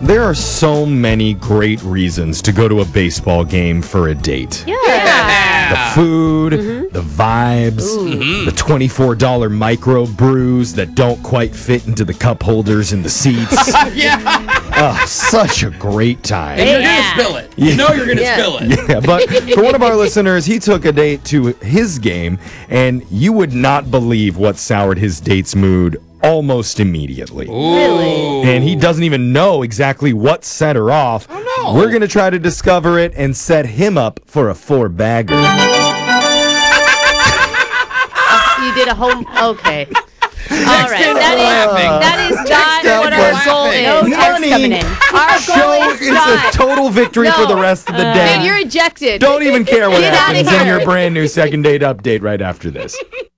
There are so many great reasons to go to a baseball game for a date. Yeah. The food, the vibes, the $24 micro brews that don't quite fit into the cup holders in the seats. Such a great time. And you're going to spill it. You know you're going to spill it. Yeah, but for one of our listeners, he took a date to his game, and you would not believe what soured his date's mood almost immediately. Really? And he doesn't even know exactly what set her off. Oh, no. We're going to try to discover it and set him up for a 4-bagger. You did a home. Okay. All right. in That is not what our goal is. No text coming in. Our goal is It's not. a total victory for the rest of the day. Dude, you're ejected. Don't even care what Get outta happens in here. your brand new second date update right after this.